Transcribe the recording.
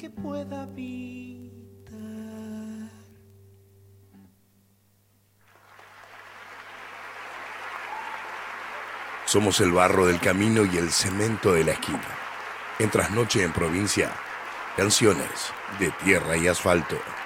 que pueda habitar. Somos el barro del camino y el cemento de la esquina. En Trasnoche en Provincia, canciones de tierra y asfalto.